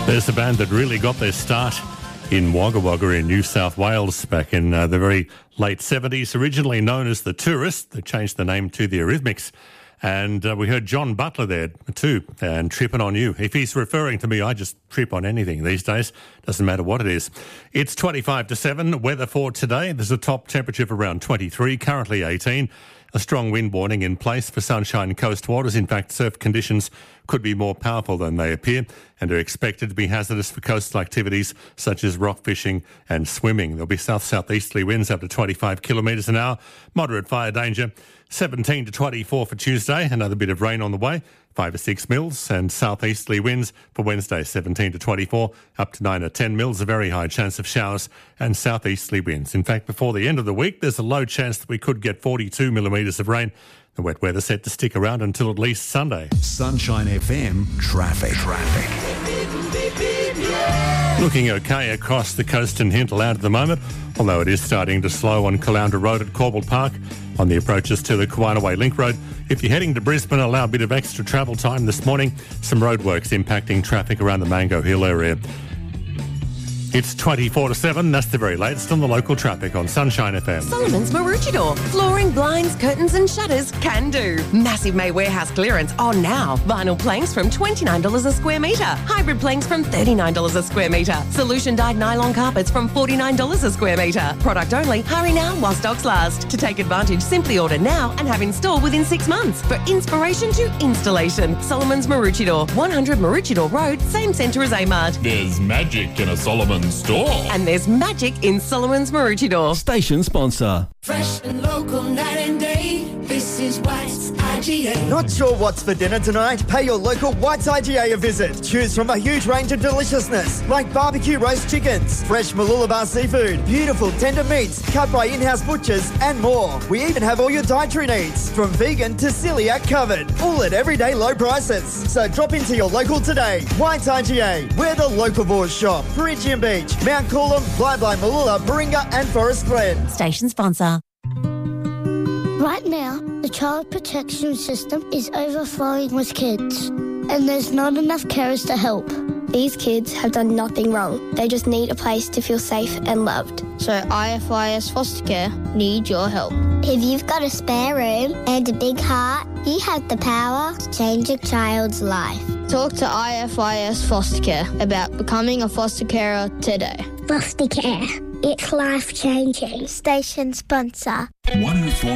There's a band that really got their start in Wagga Wagga in New South Wales back in the very late 70s, originally known as The Tourists. They changed the name to The Eurythmics. And we heard John Butler there too, and Trippin' On You. If he's referring to me, I just trip on anything these days. Doesn't matter what it is. It's 25 to 7. Weather for today. There's a top temperature of around 23, currently 18. A strong wind warning in place for Sunshine Coast waters. In fact, surf conditions could be more powerful than they appear and are expected to be hazardous for coastal activities such as rock fishing and swimming. There'll be south-southeasterly winds up to 25 kilometres an hour. Moderate fire danger. 17 to 24 for Tuesday. Another bit of rain on the way. 5 or 6 mils, and southeasterly winds for Wednesday, 17 to 24, up to 9 or 10 mils, a very high chance of showers and southeasterly winds. In fact, before the end of the week, there's a low chance that we could get 42 millimetres of rain. The wet weather set to stick around until at least Sunday. Sunshine FM traffic. Looking okay across the coast and hinterland at the moment, although it is starting to slow on Caloundra Road at Corbel Park on the approaches to the Kawanaway Link Road. If you're heading to Brisbane, allow a bit of extra travel time this morning. Some roadworks impacting traffic around the Mango Hill area. It's 24 to 7. That's the very latest on the local traffic on Sunshine FM. Solomon's Maroochydore. Flooring, blinds, curtains and shutters can do. Massive May warehouse clearance on now. Vinyl planks from $29 a square metre. Hybrid planks from $39 a square metre. Solution dyed nylon carpets from $49 a square metre. Product only. Hurry now while stocks last. To take advantage, simply order now and have installed within 6 months. For inspiration to installation. Solomon's Maroochydore. 100 Maroochydore Road, same centre as Amart. There's magic in a Solomon store. And there's magic in Solomon's Maroochydore. Station sponsor. Fresh and local night and day. This is White's IGA. Not sure what's for dinner tonight? Pay your local White's IGA a visit. Choose from a huge range of deliciousness like barbecue roast chickens, fresh Mooloolaba seafood, beautiful tender meats cut by in-house butchers and more. We even have all your dietary needs, from vegan to celiac covered, all at everyday low prices. So drop into your local today. White's IGA, where the locavores shop. Perigium Beach, Mount Coolum, Bly, Mooloola, Baringa and Forest Glen. Station sponsor. Right now, the child protection system is overflowing with kids, and there's not enough carers to help. These kids have done nothing wrong. They just need a place to feel safe and loved. So IFIS Foster Care need your help. If you've got a spare room and a big heart, you have the power to change a child's life. Talk to IFIS Foster Care about becoming a foster carer today. Foster Care. It's life-changing. Station sponsor. 104